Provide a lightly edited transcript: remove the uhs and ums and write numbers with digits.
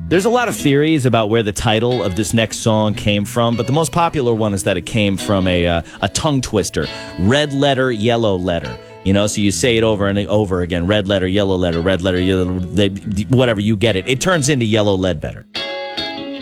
There's a lot of theories about where the title of this next song came from, but the most popular one is that it came from a tongue twister. Red letter, yellow letter. You know, so you say it over and over again. Red letter, yellow letter, red letter, yellow, whatever, you get it. It turns into Yellow Ledbetter.